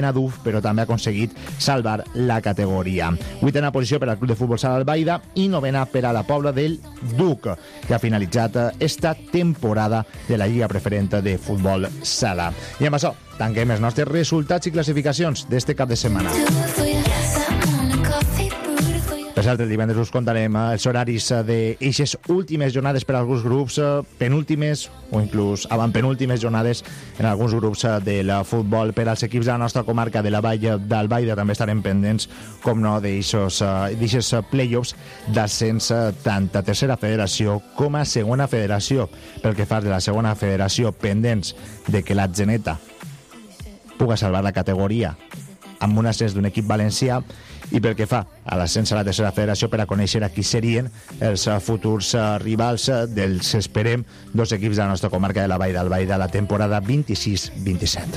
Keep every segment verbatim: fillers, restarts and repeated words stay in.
Aduf, però també ha aconseguit salvar la categoria. Vuitena posició per al Club de Futbol Sala Albaida i novena per a la Pobla del Duc, que ha finalitzat esta temporada de la Lliga Preferent de Futbol Sala. I amb això tanquem els nostres resultats i classificacions d'este cap de setmana. Per cert, el divendres us contarem els horaris d'eixes últimes jornades per a alguns grups, penúltimes o inclús avantpenúltimes jornades en alguns grups del futbol. Per als equips de la nostra comarca de la Vall d'Albaida també estarem pendents, com no, d'eixes play-offs d'ascens tant a tercera federació com a segona federació. Pel que fa de la segona federació, pendents de que la Geneta puga salvar la categoria amb un ascens d'un equip valencià, i pel que fa a l'ascens a la tercera federació, per a conèixer a qui serien els futurs rivals dels, esperem, dos equips de la nostra comarca de la Vall d'Albaida la temporada vint-i-sis vint-i-set.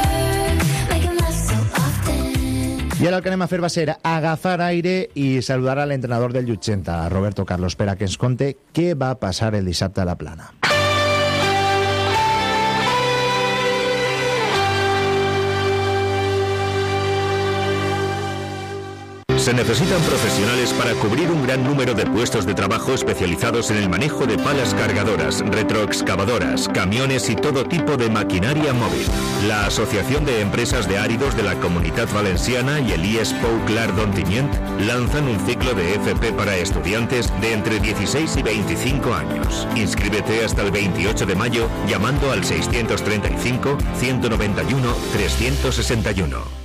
I ara el que anem a fer va ser agafar aire i saludar a l'entrenador del Llutxenta, Roberto Carlos, per a que ens conte què va passar el dissabte a la Plana. Se necesitan profesionales para cubrir un gran número de puestos de trabajo especializados en el manejo de palas cargadoras, retroexcavadoras, camiones y todo tipo de maquinaria móvil. La Asociación de Empresas de Áridos de la Comunitat Valenciana y el I E S Pou Clar d'Ontinyent lanzan un ciclo de F P para estudiantes de entre dieciséis y veinticinco años. Inscríbete hasta el veintiocho de mayo llamando al seiscientos treinta y cinco, ciento noventa y uno, trescientos sesenta y uno.